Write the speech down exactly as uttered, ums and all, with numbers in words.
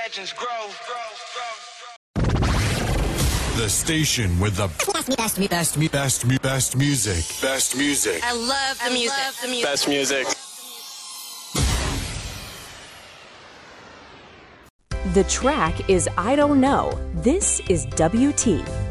legends grow. The station with the best, best, best, best, best music. Best music. I love the music. Love the music. Best music. The track is I Don't Know. This is W T.